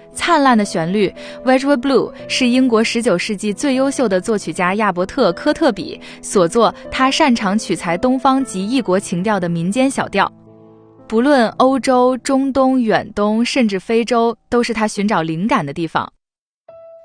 灿烂的旋律 Wedgwood Blue 是英国19世纪最优秀的作曲家亚伯特·科特比所作，他擅长取材东方及异国情调的民间小调。不论欧洲、中东、远东，甚至非洲，都是他寻找灵感的地方。